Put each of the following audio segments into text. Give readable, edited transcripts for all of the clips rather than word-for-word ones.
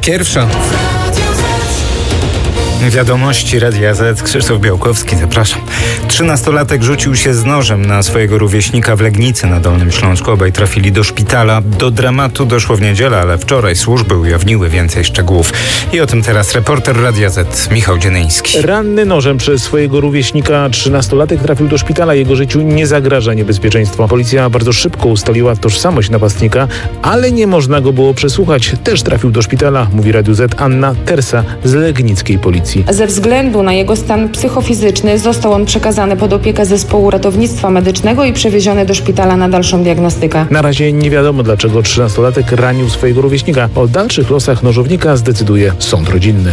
Pierwsza. Wiadomości Radia Z. Krzysztof Białkowski, zapraszam. 13-latek rzucił się z nożem na swojego rówieśnika w Legnicy na Dolnym Śląsku. Obaj trafili do szpitala. Do dramatu doszło w niedzielę, ale wczoraj służby ujawniły więcej szczegółów. I o tym teraz reporter Radia Z. Michał Dzienyński. Ranny nożem przez swojego rówieśnika 13-latek trafił do szpitala. Jego życiu nie zagraża niebezpieczeństwo. Policja bardzo szybko ustaliła tożsamość napastnika, ale nie można go było przesłuchać. Też trafił do szpitala, mówi Radiu Z Anna Tersa z legnickiej policji. Ze względu na jego stan psychofizyczny został on przekazany pod opiekę zespołu ratownictwa medycznego i przewieziony do szpitala na dalszą diagnostykę. Na razie nie wiadomo, dlaczego 13-latek ranił swojego rówieśnika. O dalszych losach nożownika zdecyduje sąd rodzinny.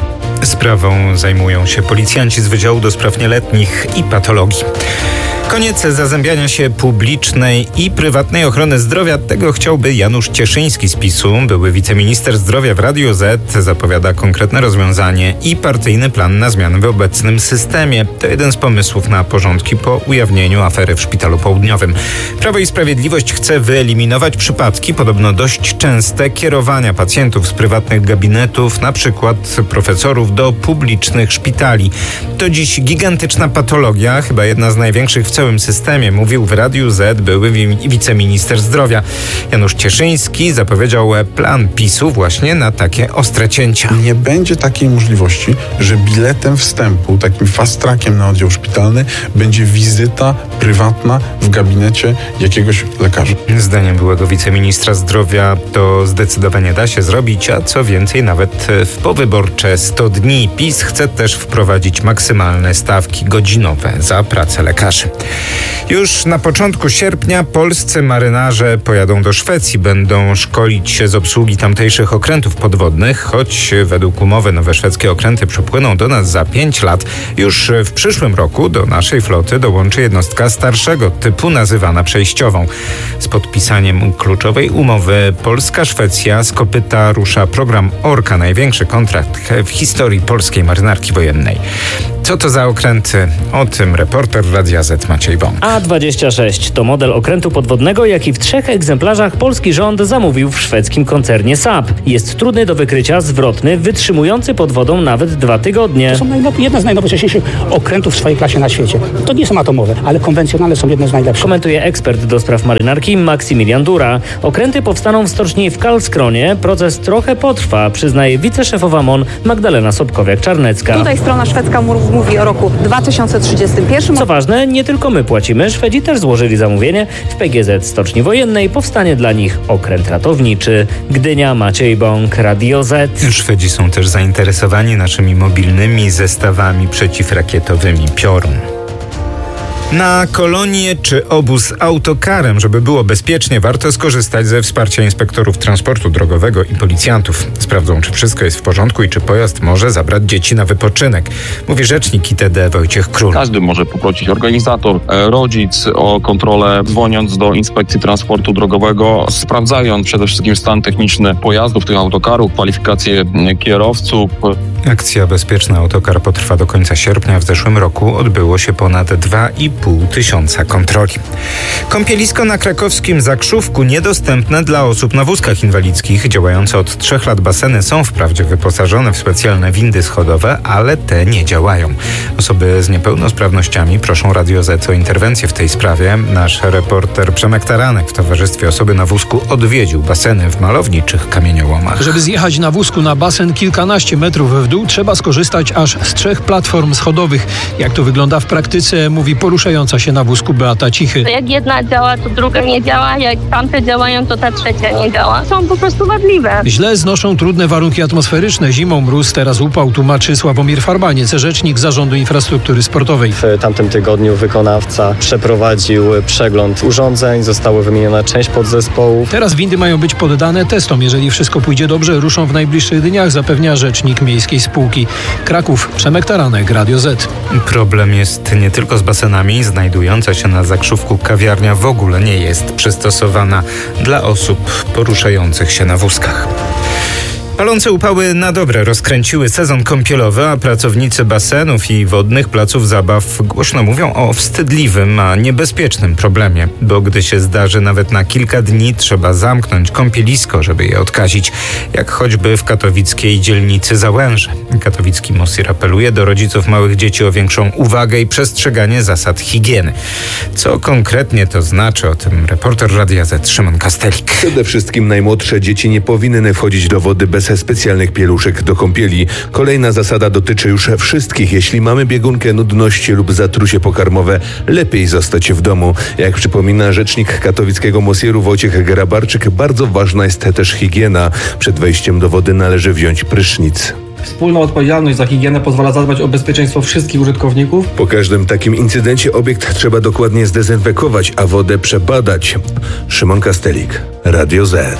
Sprawą zajmują się policjanci z Wydziału do Spraw Nieletnich i Patologii. Koniec zazębiania się publicznej i prywatnej ochrony zdrowia. Tego chciałby Janusz Cieszyński z PiS-u. Były wiceminister zdrowia w Radiu Z zapowiada konkretne rozwiązanie i partyjny plan na zmiany w obecnym systemie. To jeden z pomysłów na porządki po ujawnieniu afery w Szpitalu Południowym. Prawo i Sprawiedliwość chce wyeliminować przypadki, podobno dość częste, kierowania pacjentów z prywatnych gabinetów, na przykład profesorów, do publicznych szpitali. To dziś gigantyczna patologia, chyba jedna z największych w całym systemie, mówił w Radiu Z były wiceminister zdrowia. Janusz Cieszyński zapowiedział plan PiS-u właśnie na takie ostre cięcia. Nie będzie takiej możliwości, że biletem wstępu, takim fast trackiem na oddział szpitalny będzie wizyta prywatna w gabinecie jakiegoś lekarza. Zdaniem byłego wiceministra zdrowia to zdecydowanie da się zrobić, a co więcej nawet w powyborcze 100 dni. PiS chce też wprowadzić maksymalne stawki godzinowe za pracę lekarzy. Już na początku sierpnia polscy marynarze pojadą do Szwecji. Będą szkolić się z obsługi tamtejszych okrętów podwodnych, choć według umowy nowe szwedzkie okręty przypłyną do nas za 5 lat. Już w przyszłym roku do naszej floty dołączy jednostka starszego typu nazywana przejściową. Z podpisaniem kluczowej umowy Polska-Szwecja z kopyta rusza program Orka, największy kontrakt w historii polskiej marynarki wojennej. Co to za okręty? O tym reporter Radia Z Maciej Bąk. A26 to model okrętu podwodnego, jaki w 3 egzemplarzach polski rząd zamówił w szwedzkim koncernie Saab. Jest trudny do wykrycia, zwrotny, wytrzymujący pod wodą nawet 2 tygodnie. To są jedne z najnowocześniejszych okrętów w swojej klasie na świecie. To nie są atomowe, ale konwencjonalne są jedne z najlepszych. Komentuje ekspert do spraw marynarki Maksymilian Dura. Okręty powstaną w stoczni w Karlskronie. Proces trochę potrwa, przyznaje wiceszefowa MON Magdalena Sobkowiak-Czarnecka. Tutaj strona szwedzka mówi o roku 2031. Co ważne, nie tylko my płacimy. Szwedzi też złożyli zamówienie. W PGZ Stoczni Wojennej powstanie dla nich okręt ratowniczy. Gdynia, Maciej Bąk, Radio Z. Szwedzi są też zainteresowani naszymi mobilnymi zestawami przeciwrakietowymi Piorun. Na kolonię czy obóz autokarem, żeby było bezpiecznie, warto skorzystać ze wsparcia inspektorów transportu drogowego i policjantów. Sprawdzą, czy wszystko jest w porządku i czy pojazd może zabrać dzieci na wypoczynek, mówi rzecznik ITD Wojciech Król. Każdy może poprosić organizator, rodzic o kontrolę, dzwoniąc do Inspekcji Transportu Drogowego, sprawdzając przede wszystkim stan techniczny pojazdów, tych autokarów, kwalifikacje kierowców. Akcja Bezpieczny Autokar potrwa do końca sierpnia. W zeszłym roku odbyło się ponad 2,5 tysiąca kontroli. Kąpielisko na krakowskim Zakrzówku niedostępne dla osób na wózkach inwalidzkich. Działające od 3 lat baseny są wprawdzie wyposażone w specjalne windy schodowe, ale te nie działają. Osoby z niepełnosprawnościami proszą Radio Z o interwencję w tej sprawie. Nasz reporter Przemek Taranek w towarzystwie osoby na wózku odwiedził baseny w malowniczych kamieniołomach. Żeby zjechać na wózku na basen kilkanaście metrów w dół, trzeba skorzystać aż z 3 platform schodowych. Jak to wygląda w praktyce, mówi poruszająca się na wózku Beata Cichy. Jak jedna działa, to druga nie działa, jak tamte działają, to ta trzecia nie działa. Są po prostu wadliwe. Źle znoszą trudne warunki atmosferyczne. Zimą mróz, teraz upał, tłumaczy Sławomir Farbaniec, rzecznik Zarządu Infrastruktury Sportowej. W tamtym tygodniu wykonawca przeprowadził przegląd urządzeń, została wymieniona część podzespołów. Teraz windy mają być poddane testom. Jeżeli wszystko pójdzie dobrze, ruszą w najbliższych dniach, zapewnia rzecznik miejskiej spółki. Kraków, Przemek Taranek, Radio Z. Problem jest nie tylko z basenami. Znajdująca się na Zakrzówku kawiarnia w ogóle nie jest przystosowana dla osób poruszających się na wózkach. Palące upały na dobre rozkręciły sezon kąpielowy, a pracownicy basenów i wodnych placów zabaw głośno mówią o wstydliwym, a niebezpiecznym problemie, bo gdy się zdarzy nawet na kilka dni, trzeba zamknąć kąpielisko, żeby je odkazić, jak choćby w katowickiej dzielnicy Załęże. Katowicki Mosir apeluje do rodziców małych dzieci o większą uwagę i przestrzeganie zasad higieny. Co konkretnie to znaczy, o tym reporter Radia Z Szymon Kastelik. Przede wszystkim najmłodsze dzieci nie powinny wchodzić do wody bez specjalnych pieluszek do kąpieli. Kolejna zasada dotyczy już wszystkich. Jeśli mamy biegunkę, nudności lub zatrucie pokarmowe, lepiej zostać w domu. Jak przypomina rzecznik katowickiego Mosiru Wojciech Grabarczyk, bardzo ważna jest też higiena. Przed wejściem do wody należy wziąć prysznic. Wspólna odpowiedzialność za higienę pozwala zadbać o bezpieczeństwo wszystkich użytkowników. Po każdym takim incydencie obiekt trzeba dokładnie zdezynfekować, a wodę przebadać. Szymon Kastelik, Radio Z.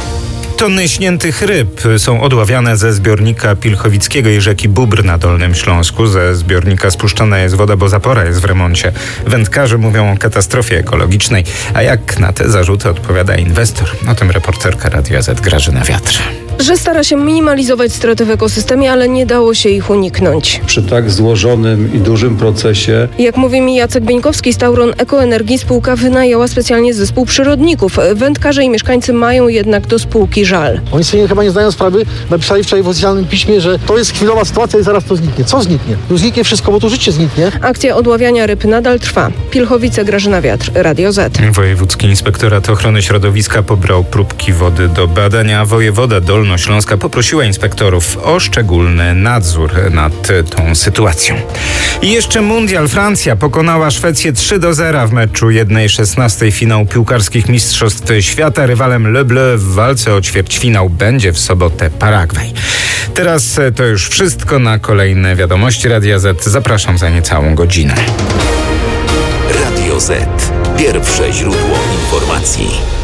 Tony śniętych ryb są odławiane ze zbiornika pilchowickiego i rzeki Bóbr na Dolnym Śląsku. Ze zbiornika spuszczona jest woda, bo zapora jest w remoncie. Wędkarze mówią o katastrofie ekologicznej. A jak na te zarzuty odpowiada inwestor? O tym reporterka Radia Z Grażyna Wiatr. Że stara się minimalizować straty w ekosystemie, ale nie dało się ich uniknąć. Przy tak złożonym i dużym procesie. Jak mówi mi Jacek Bieńkowski z Tauron Ekoenergii, spółka wynajęła specjalnie zespół przyrodników. Wędkarze i mieszkańcy mają jednak do spółki żal. Oni sobie chyba nie zdają sprawy. Napisali wczoraj w oficjalnym piśmie, że to jest chwilowa sytuacja i zaraz to zniknie. Co zniknie? Tu zniknie wszystko, bo to życie zniknie. Akcja odławiania ryb nadal trwa. Pilchowice, Grażyna Wiatr, Radio Z. Wojewódzki Inspektorat Ochrony Środowiska pobrał próbki wody do badania. Wojewoda Dolnośląska poprosiła inspektorów o szczególny nadzór nad tą sytuacją. I jeszcze mundial. Francja pokonała Szwecję 3-0 w meczu 1/16 finału piłkarskich Mistrzostw Świata. Rywalem Le Bleu w walce o ćwierćfinał będzie w sobotę Paragwaj. Teraz to już wszystko. Na kolejne wiadomości Radia Z zapraszam za niecałą godzinę. Radio Z. Pierwsze źródło informacji.